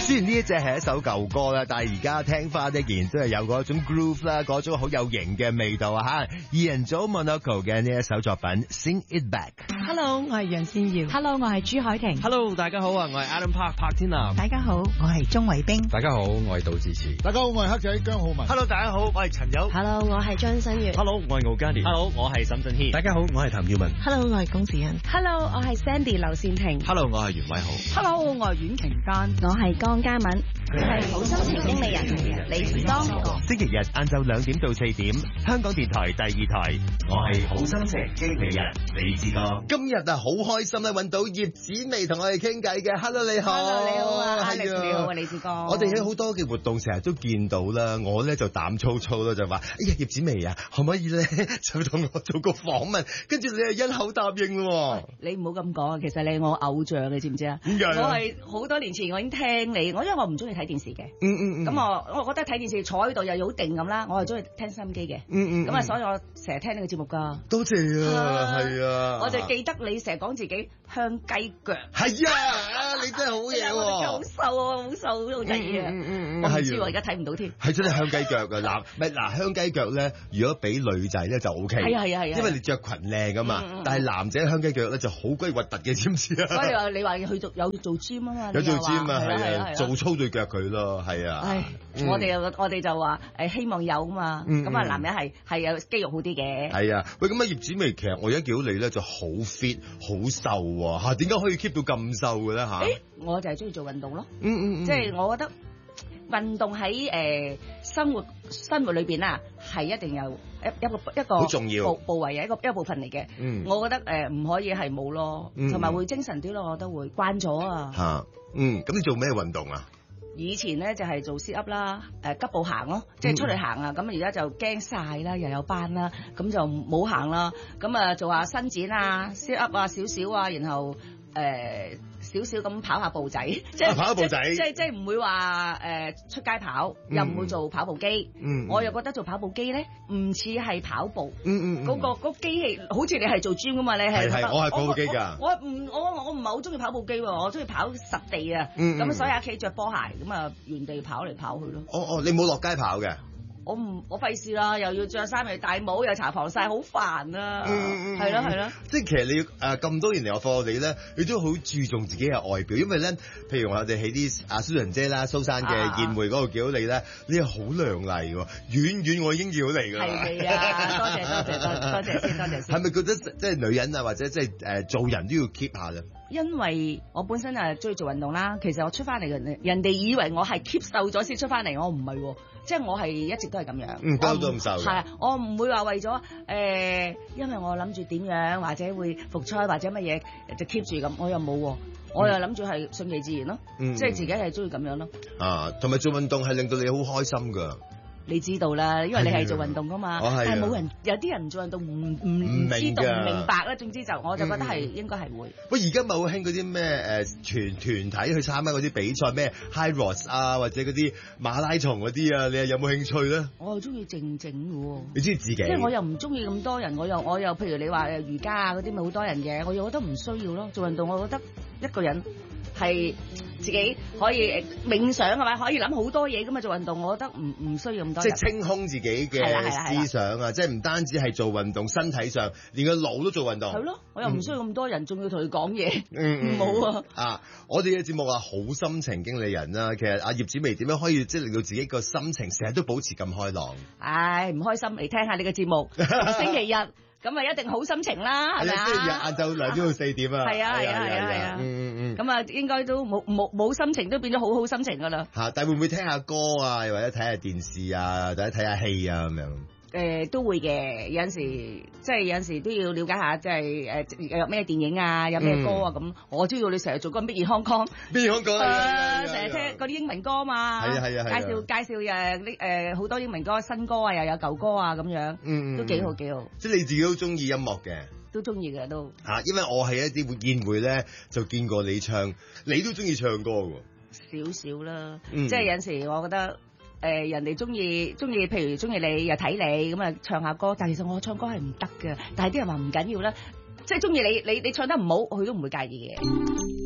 雖然呢一隻係一首舊歌啦，但係而家聽翻呢，仍然都係有嗰種 groove 啦，嗰種好有型嘅味道啊吓！二人組 Monaco 嘅呢一首作品 Sing It Back。Hello， 我係楊善瑤。 Hello， 我係朱海婷。 Hello， 大家好啊，我係 Adam Park 柏天南。 大家好，我係鐘偉冰。 大家好，我係杜自持。 大家好，我係黑仔姜浩文。 Hello， 大家好，我係陳友。 Hello， 我係張新月。 Hello， 我係敖嘉年。 Hello， 我係沈振軒。 大家好，我係譚耀文。 Hello， 我係龔子欣。 Hello， 我係 Sandy 劉善婷。 Hello， 我係袁偉豪。 Hello， 我係阮瓊丹。 我係江嘉敏。 佢係好心情經理人李志剛。 星期日晏晝2點到4點，香港電台第2台。 我係好心情經理人李志剛。 今日啊，好開心咧，揾到葉子薇同我哋傾偈嘅。Hello， 你好。 Hello， 你好啊，Alex，你好啊，李志剛。 我哋喺好多嘅活動成日都見到啦，我咧就膽粗粗啦，就話：哎呀，葉子薇啊，可唔可以咧就同我做個訪問？跟住你係一口答應喎。 你唔好咁講啊，其實你係我偶像，你知唔知啊？ 點解？ 我係好多年前我已經聽你，因為我唔中意睇電視嘅。咁我覺得睇電視坐喺度又好定咁啦，我係中意聽收音機嘅。咁啊，所以我成日聽呢個節目㗎。 多謝啊，係啊。 我就記得你成日講自己香雞腳。 係啊，你真係好嘢喎。 好瘦啊，好瘦，好得意啊。我唔知喎，而家睇唔到添。 係真係香雞腳㗎。嗱香雞腳咧，如果俾女仔咧就 O K。 係啊。 因為你着裙靚㗎嘛。但係男仔香雞腳咧就好鬼核突嘅，知唔知啊？ 所以話你話去有做 gym 啊嘛。 有做 gym 啊，係啊，做粗對腳佢咯，係啊。 我哋就話希望有啊嘛。咁啊，男人係有肌肉好啲嘅。 係啊，喂，咁啊葉子薇，其實我而家見到你咧就好 fit 好瘦喎嚇，點解可以 keep 到咁瘦嘅咧嚇？ 我就係中意做運動咯。即係我覺得運動喺生活裏邊啊，係一定有一個好重要部位嘅一部分嚟嘅。我覺得唔可以係冇咯，同埋會精神啲咯，我覺得會慣咗啊。 嚇，咁你做咩運動啊？ 以前咧就係做 sit up 啦，急步行咯，即係出嚟行啊。咁而家就驚曬啦，又有班啦，咁就冇行啦。咁啊做下伸展啊 ，sit up 啊少少啊，然後少少咁跑下步仔，即係跑下步仔，即係唔會話出街跑，又唔會做跑步機。我又覺得做跑步機咧唔似係跑步。嗰個機器好似你係做 gym 噶嘛，你係。係我係跑步機㗎。我唔係好中意跑步機喎，我中意跑實地啊。咁所以喺屋企着波鞋咁啊，原地跑嚟跑去咯。 你冇落街跑嘅？ 我費事啦，又要着衫又戴帽又搽防曬，好煩啊！係咯。 即係其實你咁多年嚟我發覺你咧，你都好注重自己嘅外表，因為咧，譬如我哋喺啲蘇彥姐啦、蘇珊嘅宴會嗰度見到你咧，你係好靚麗喎，遠我已經要嚟㗎啦。 係啊，多謝先。 係咪覺得即係女人啊，或者即係做人都要 keep 下咧？ 因為我本身係中意做運動啦，其實我出翻嚟人哋以為我係 keep 瘦咗先出翻嚟，我唔係喎，即係我係一直都係咁樣。 包都咁瘦。 係啊，我唔會話為咗因為我諗住點樣或者會復賽或者乜嘢就 keep 住咁，我又冇喎，我又諗住係順其自然咯，即係自己係中意咁樣咯。 同埋做運動係令到你好開心㗎。 你知道啦，因為你係做運動噶嘛，但係冇人有啲人做運動唔知道唔明白啦。總之我就覺得係應該係會。 喂，而家咪好興嗰啲咩團體去參加嗰啲比賽，咩 High Rocks 啊，或者嗰啲馬拉松嗰啲啊，你有冇興趣咧？我又中意靜靜嘅喎。你中意自己？即係我又唔中意咁多人，我又譬如你話瑜伽啊嗰啲咪好多人嘅，我又覺得唔需要咯。做運動我覺得一個人係自己可以冥想係咪？可以諗好多嘢㗎嘛。做運動我覺得唔需要咁多。即係清空自己嘅思想啊！即係唔單止係做運動，身體上連個腦都做運動。係咯，我又唔需要咁多人，仲要同佢講嘢。冇啊！我哋嘅節目啊，好心情經理人啦。其實阿葉子薇點樣可以即係令到自己個心情成日都保持咁開朗？唉，唔開心嚟聽下你嘅節目，星期日。咁啊，一定好心情啦，係咪啊？星期日晏晝2點到4點啊。係啊。咁啊，應該都冇心情，都變咗好心情噶啦。嚇！但係會唔會聽下歌啊，又或者睇下電視啊，或者睇下戲啊咁樣？都會嘅，有陣時都要了解下，即係有咩電影啊，有咩歌啊咁。我知道你成日做嗰個乜嘢康康，乜嘢康康成日聽嗰啲英文歌嘛。係啊。介紹好多英文歌，新歌啊，又有舊歌啊咁樣。都幾好。即係你自己都中意音樂嘅？都中意嘅都。嚇！因為我喺一啲宴會咧就見過你唱，你都中意唱歌喎。少少啦，即係有陣時我覺得。人哋中意，譬如中意你又睇你咁啊，唱下歌，但係其實我唱歌係唔得嘅，但係啲人話唔緊要啦，即係中意你唱得唔好，佢都唔會介意嘅。